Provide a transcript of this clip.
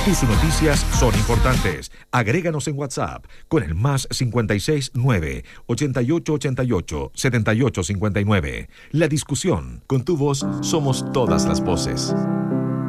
Tus noticias son importantes. Agréganos en WhatsApp con el +56 9 8888 7859. La discusión. Con tu voz somos todas las voces.